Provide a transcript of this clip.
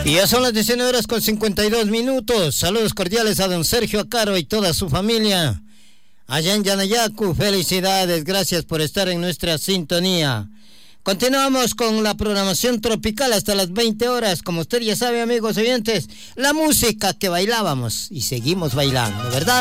Y ya son las 19:52. Saludos cordiales a don Sergio Acaro y toda su familia. Allá en Yanayacu, felicidades, gracias por estar en nuestra sintonía. Continuamos con la programación tropical hasta las 20 horas. Como usted ya sabe, amigos oyentes, la música que bailábamos y seguimos bailando, ¿verdad?